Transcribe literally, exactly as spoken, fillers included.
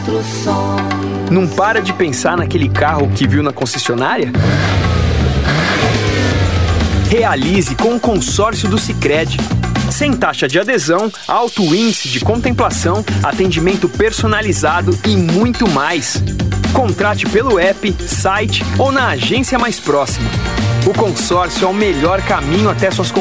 Construções. Não para de pensar naquele carro que viu na concessionária? Realize com o consórcio do Sicredi. Sem taxa de adesão, alto índice de contemplação, atendimento personalizado e muito mais. Contrate pelo app, site ou na agência mais próxima. O consórcio é o melhor caminho até suas